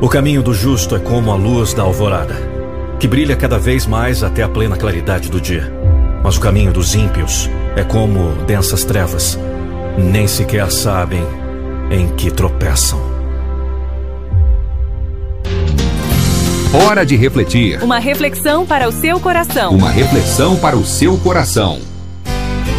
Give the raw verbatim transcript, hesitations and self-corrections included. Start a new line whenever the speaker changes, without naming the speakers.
O caminho do justo é como a luz da alvorada, que brilha cada vez mais até a plena claridade do dia. Mas o caminho dos ímpios é como densas trevas, nem sequer sabem em que tropeçam.
Hora de refletir.
Uma reflexão para o seu coração.
Uma reflexão para o seu coração.